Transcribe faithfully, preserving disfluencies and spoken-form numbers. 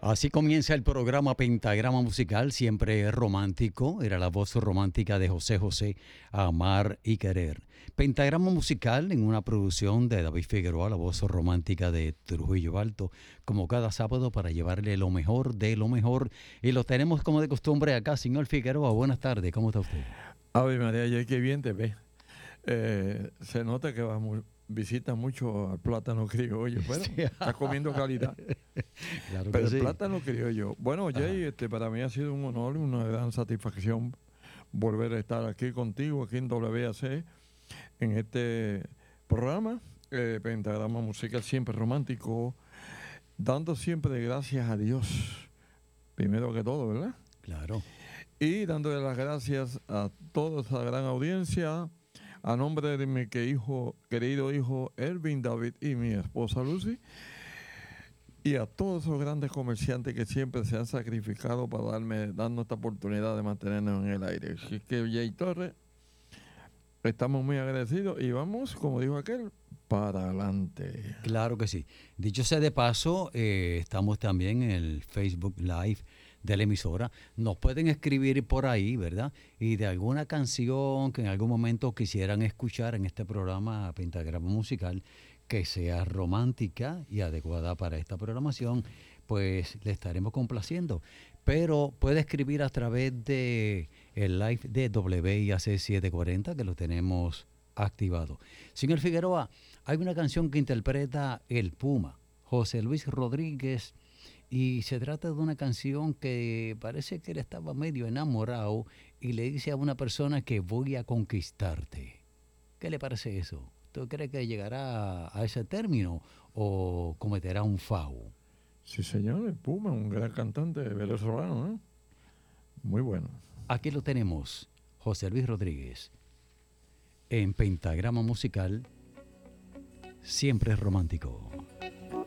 Así comienza el programa Pentagrama Musical, siempre romántico. Era la voz romántica de José José, Amar y Querer. Pentagrama Musical en una producción de David Figueroa, la voz romántica de Trujillo Alto, como cada sábado para llevarle lo mejor de lo mejor. Y lo tenemos como de costumbre acá, señor Figueroa. Buenas tardes, ¿cómo está usted? Ave María, ya qué bien te ve. Eh, se nota que vas muy, visitas mucho al plátano criollo. Bueno, sí. Estás comiendo calidad. Claro Pero que el sí. plátano criollo. Bueno, Jay, este, para mí ha sido un honor, una gran satisfacción volver a estar aquí contigo, aquí en W A C, en este programa, eh, Pentagrama Musical, siempre romántico, dando siempre gracias a Dios, primero que todo, ¿verdad? Claro. Y dándole las gracias a toda esa gran audiencia, a nombre de mi que hijo, querido hijo Ervin David y mi esposa Lucy, y a todos esos grandes comerciantes que siempre se han sacrificado para darme, darnos esta oportunidad de mantenernos en el aire. Así que Jay Torres, estamos muy agradecidos y vamos, como dijo aquel, para adelante. Claro que sí. Dicho sea de paso, eh, estamos también en el Facebook Live de la emisora. Nos pueden escribir por ahí, ¿verdad? Y de alguna canción que en algún momento quisieran escuchar en este programa Pentagrama Musical, que sea romántica y adecuada para esta programación, pues le estaremos complaciendo. Pero puede escribir a través de el live de W I A C setecientos cuarenta, que lo tenemos activado. Señor Figueroa, hay una canción que interpreta el Puma, José Luis Rodríguez, y se trata de una canción que parece que él estaba medio enamorado y le dice a una persona que voy a conquistarte. ¿Qué le parece eso? ¿Usted cree que llegará a ese término o cometerá un fau? Sí, señor, el Puma, un gran cantante venezolano, ¿eh? Muy bueno. Aquí lo tenemos, José Luis Rodríguez, en Pentagrama Musical, siempre romántico.